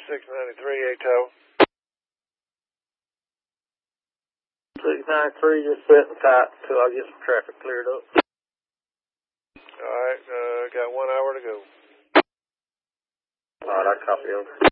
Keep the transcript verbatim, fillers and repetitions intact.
six ninety-three, A T O. six ninety-three, just sitting tight until I get some traffic cleared up. All right, uh, got one hour to go. All right, I copy over.